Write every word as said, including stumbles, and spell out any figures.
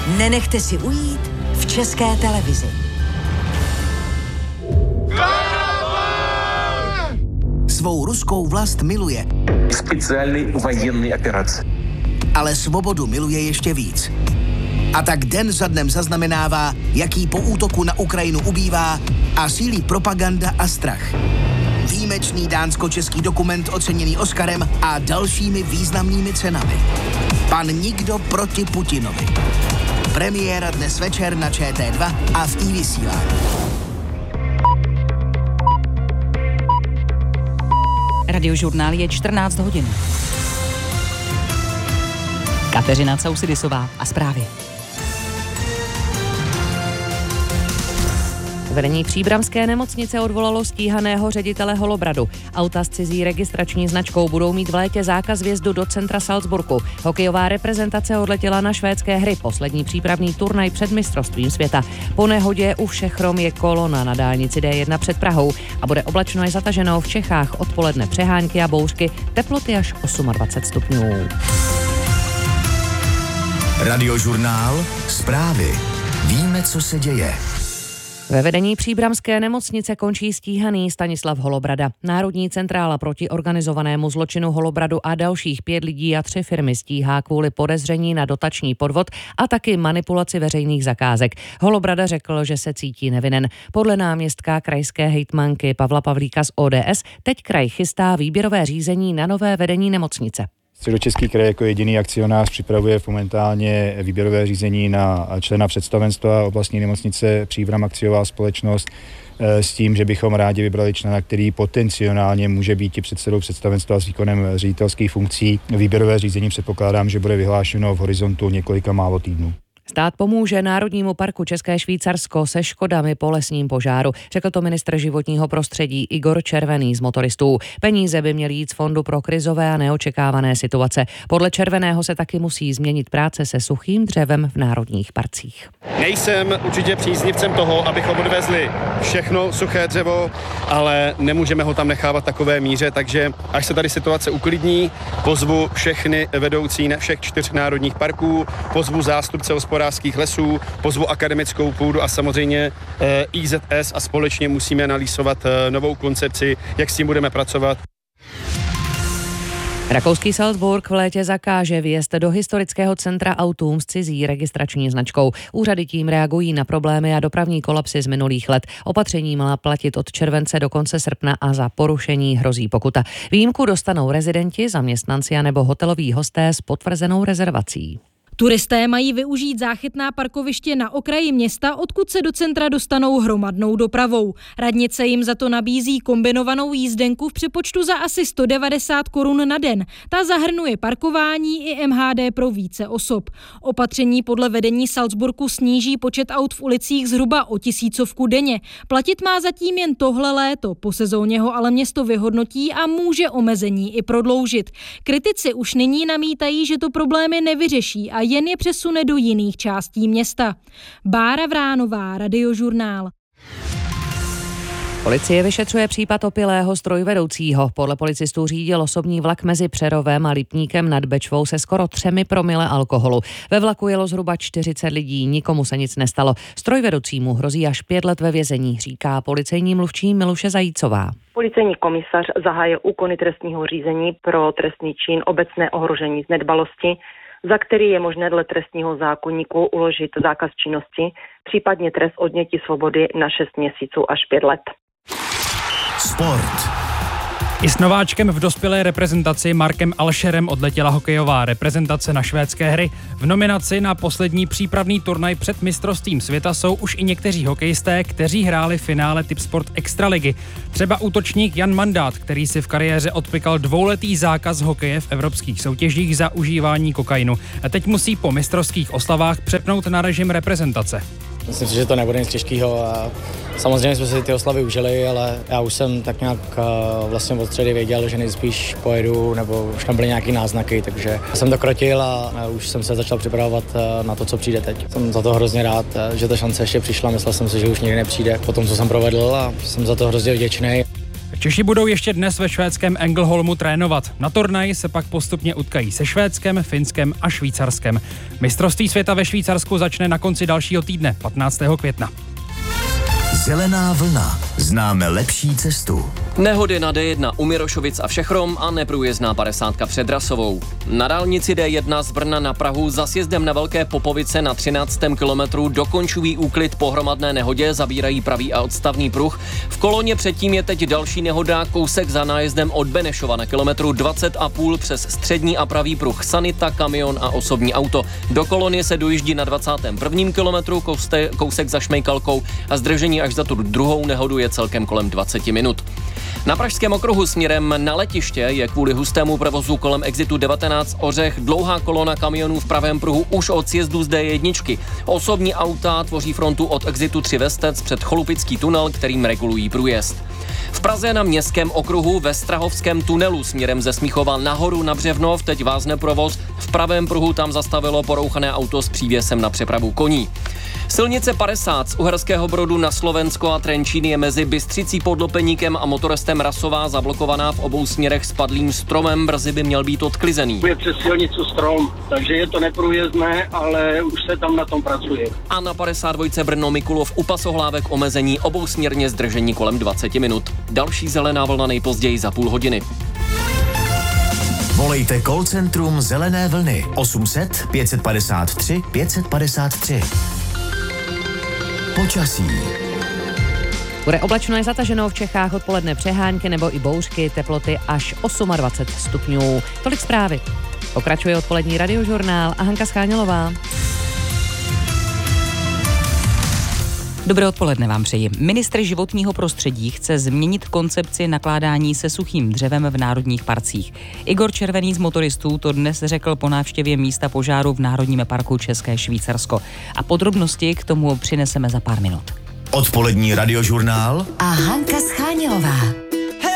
Nenechte si ujít v České televizi. Svou ruskou vlast miluje. Speciální vojenské operace. Ale svobodu miluje ještě víc. A tak den za dnem zaznamenává, jaký po útoku na Ukrajinu ubývá a sílí propaganda a strach. Výjimečný dánsko-český dokument oceněný Oscarem a dalšími významnými cenami. Pan Nikdo proti Putinovi. Premiéra dnes večer na Č T dva a v iVysílání. Radiožurnál je čtrnáct hodin. Kateřina Causidisová a zprávy. Vedení příbramské nemocnice odvolalo stíhaného ředitele Holobradu. Auta s cizí registrační značkou budou mít v létě zákaz vjezdu do centra Salzburgu. Hokejová reprezentace odletěla na švédské hry, poslední přípravný turnaj před mistrovstvím světa. Po nehodě u Všechrom je kolona na dálnici D jedna před Prahou a bude oblačno i zataženo v Čechách, odpoledne přehánky a bouřky, teploty až dvacet osm stupňů. Radiožurnál, zprávy. Víme, co se děje. Ve vedení příbramské nemocnice končí stíhaný Stanislav Holobrada. Národní centrála proti organizovanému zločinu Holobradu a dalších pět lidí a tři firmy stíhá kvůli podezření na dotační podvod a taky manipulaci veřejných zakázek. Holobrada řekl, že se cítí nevinen. Podle náměstka krajské hejtmanky Pavla Pavlíka z O D S teď kraj chystá výběrové řízení na nové vedení nemocnice. Středočeský kraj jako jediný akcionář připravuje momentálně výběrové řízení na člena představenstva oblastní nemocnice Příbram akciová společnost s tím, že bychom rádi vybrali člena, který potenciálně může být i předsedou představenstva s výkonem ředitelských funkcí. Výběrové řízení předpokládám, že bude vyhlášeno v horizontu několika málo týdnů. Stát pomůže Národnímu parku České Švýcarsko se škodami po lesním požáru, řekl to ministr životního prostředí Igor Červený z motoristů. Peníze by měly jít z Fondu pro krizové a neočekávané situace. Podle Červeného se taky musí změnit práce se suchým dřevem v národních parcích. Nejsem určitě příznivcem toho, abychom odvezli všechno suché dřevo, ale nemůžeme ho tam nechávat takové míře, takže až se tady situace uklidní, pozvu všechny vedoucí všech čtyř národních parků, pozvu zástupce hospodářských lesů, pozvu akademickou půdu a samozřejmě I Z S a společně musíme analýzovat novou koncepci, jak s tím budeme pracovat. Rakouský Salzburg v létě zakáže vjezd do historického centra autům s cizí registrační značkou. Úřady tím reagují na problémy a dopravní kolapsy z minulých let. Opatření má platit od července do konce srpna a za porušení hrozí pokuta. Výjimku dostanou rezidenti, zaměstnanci a nebo hoteloví hosté s potvrzenou rezervací. Turisté mají využít záchytná parkoviště na okraji města, odkud se do centra dostanou hromadnou dopravou. Radnice jim za to nabízí kombinovanou jízdenku v přepočtu za asi sto devadesát korun na den. Ta zahrnuje parkování i M H D pro více osob. Opatření podle vedení Salzburgu sníží počet aut v ulicích zhruba o tisícovku denně. Platit má zatím jen tohle léto, po sezóně ho ale město vyhodnotí a může omezení i prodloužit. Kritici už nyní namítají, že to problémy nevyřeší a jen je přesune do jiných částí města. Bára Vránová, Radiožurnál. Policie vyšetřuje případ opilého strojvedoucího. Podle policistů řídil osobní vlak mezi Přerovem a Lipníkem nad Bečvou se skoro třemi promile alkoholu. Ve vlaku jelo zhruba čtyřicet lidí, nikomu se nic nestalo. Strojvedoucímu hrozí až pět let ve vězení, říká policejní mluvčí Miluše Zajícová. Policejní komisař zahájil úkony trestního řízení pro trestný čin obecné ohrožení z nedbalosti, za který je možné dle trestního zákoníku uložit zákaz činnosti, případně trest odnětí svobody na šest měsíců až pět let. Sport. I s nováčkem v dospělé reprezentaci Markem Alšerem odletěla hokejová reprezentace na švédské hry. V nominaci na poslední přípravný turnaj před mistrovstvím světa jsou už i někteří hokejisté, kteří hráli finále Tipsport Extraligy. Třeba útočník Jan Mandát, který si v kariéře odpykal dvouletý zákaz hokeje v evropských soutěžích za užívání kokainu. A teď musí po mistrovských oslavách přepnout na režim reprezentace. Myslím si, že to nebude nic těžkého a samozřejmě jsme si ty oslavy užili, ale já už jsem tak nějak uh, vlastně od středy věděl, že nejspíš pojedu, nebo už tam byly nějaký náznaky, takže jsem to krotil a uh, už jsem se začal připravovat uh, na to, co přijde teď. Jsem za to hrozně rád, uh, že ta šance ještě přišla, myslel jsem si, že už nikdy nepřijde po tom, co jsem provedl a jsem za to hrozně vděčný. Češi budou ještě dnes ve švédském Ängelholmu trénovat. Na turnaji se pak postupně utkají se Švédskem, Finskem a Švýcarskem. Mistrovství světa ve Švýcarsku začne na konci dalšího týdne, patnáctého května. Zelená vlna. Známe lepší cestu. Nehody na D jedna u Mirošovic a Všechrom a neprůjezdná padesátka před Rasovou. Na dálnici D jedna z Brna na Prahu za sjezdem na Velké Popovice na třináctém kilometru dokončují úklid po hromadné nehodě, zabírají pravý a odstavný pruh. V koloně předtím je teď další nehoda, kousek za nájezdem od Benešova na kilometru dvacet a půl přes střední a pravý pruh sanita, kamion a osobní auto. Do kolony se dojíždí na dvacátém prvním kilometru, kousek za Šmejkalkou a zdržení až za tu druhou nehodu je celkem kolem dvacet minut. Na pražském okruhu směrem na letiště je kvůli hustému provozu kolem exitu devatenáct Ořech dlouhá kolona kamionů v pravém pruhu už od sjezdu z D jedna. Osobní auta tvoří frontu od exitu tři Vestec před Cholupický tunel, kterým regulují průjezd. V Praze na městském okruhu ve Strahovském tunelu směrem ze Smíchova nahoru na Břevnov teď vázne provoz. V pravém pruhu tam zastavilo porouchané auto s přívěsem na přepravu koní. Silnice padesát z Uherského Brodu na Slovensko a Trenčín je mezi Bystřicí pod Lopeníkem a motorestem Rasová zablokovaná v obou směrech spadlým stromem, brzy by měl být odklizený. Je přes silnicu strom, takže je to neprůjezdné, ale už se tam na tom pracuje. A na padesát dva Brno Mikulov u Pasohlávek omezení obou směrně zdržení kolem dvacet minut. Další zelená vlna nejpozději za půl hodiny. Volejte call centrum Zelené vlny osm set pět padesát tři pět padesát tři. Počasí. Bude oblačno je zataženo, v Čechách odpoledne přehánky nebo i bouřky, teploty až dvacet osm stupňů. Tolik zprávy. Pokračuje odpolední radiožurnál a Hanka Schánělová. Dobré odpoledne vám přeji. Ministr životního prostředí chce změnit koncepci nakládání se suchým dřevem v národních parcích. Igor Červený z motoristů to dnes řekl po návštěvě místa požáru v Národním parku České Švýcarsko. A podrobnosti k tomu přineseme za pár minut. Odpolední radiožurnál a Hanka Schánělová.